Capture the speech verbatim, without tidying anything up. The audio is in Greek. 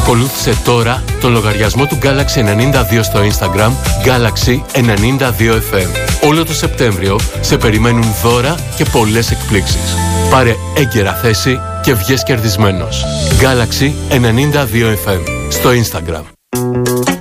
Ακολούθησε τώρα τον λογαριασμό του Galaxy ενενήντα δύο στο Instagram, Galaxy ενενήντα δύο εφ εμ. Όλο το Σεπτέμβριο σε περιμένουν δώρα και πολλές εκπλήξεις. Πάρε έγκαιρα θέση και βγες κερδισμένος. Galaxy ενενήντα δύο εφ εμ στο Instagram.